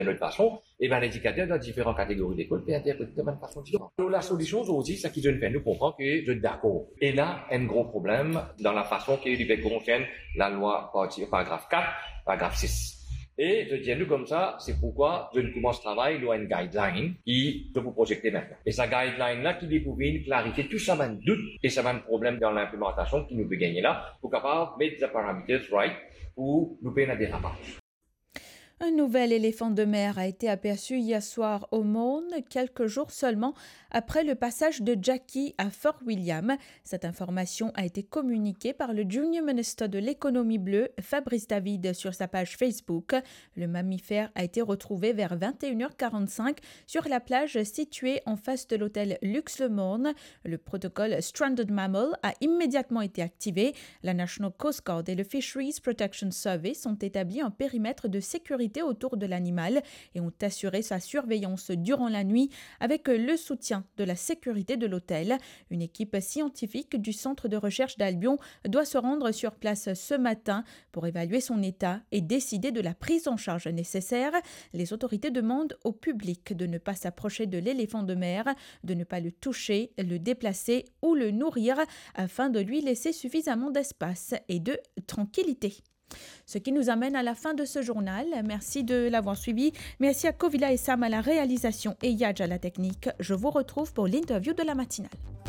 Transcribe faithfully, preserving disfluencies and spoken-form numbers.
de toute façon, et ben, l'indicateur dans différentes catégories d'écoles peut interpréter de façon différente. Donc, la solution, aussi, c'est qui je fait nous comprendre que je suis d'accord. Et là, un gros problème dans la façon qu'il concerne la loi paragraphe quatre, paragraphe six. Et je dis à nous comme ça, c'est pourquoi je commence à travailler dans une guideline qui je vous projeter maintenant. Et cette guideline-là qui découvre clarifier tout ça, un doute et ça va un problème dans l'implémentation qui nous peut gagner là, pour capable mettre les paramètres right pour nous payer un dérapage. Un nouvel éléphant de mer a été aperçu hier soir au Maune, quelques jours seulement après le passage de Jackie à Fort William. Cette information a été communiquée par le Junior Minister de l'économie bleue, Fabrice David, sur sa page Facebook. Le mammifère a été retrouvé vers vingt et une heures quarante-cinq sur la plage située en face de l'hôtel Luxe Le Maune. Le protocole Stranded Mammal a immédiatement été activé. La National Coast Guard et le Fisheries Protection Service ont établi un périmètre de sécurité autour de l'animal et ont assuré sa surveillance durant la nuit avec le soutien de la sécurité de l'hôtel. Une équipe scientifique du centre de recherche d'Albion doit se rendre sur place ce matin pour évaluer son état et décider de la prise en charge nécessaire. Les autorités demandent au public de ne pas s'approcher de l'éléphant de mer, de ne pas le toucher, le déplacer ou le nourrir afin de lui laisser suffisamment d'espace et de tranquillité. Ce qui nous amène à la fin de ce journal. Merci de l'avoir suivi. Merci à Kovila et Sam à la réalisation et Yadj à la technique. Je vous retrouve pour l'interview de la matinale.